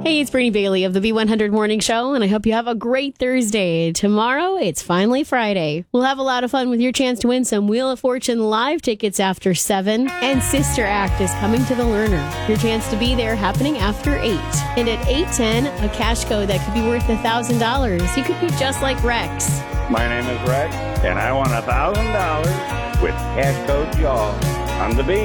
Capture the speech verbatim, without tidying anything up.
Hey, it's Brittany Bailey of the B one hundred Morning Show, and I hope you have a great Thursday. Tomorrow, it's finally Friday. We'll have a lot of fun with your chance to win some Wheel of Fortune live tickets after seven, and Sister Act is coming to the Learner. Your chance to be there happening after eight. And at eight ten, a cash code that could be worth one thousand dollars. You could be just like Rex. My name is Rex, and I won one thousand dollars with cash code Jaws on the beat.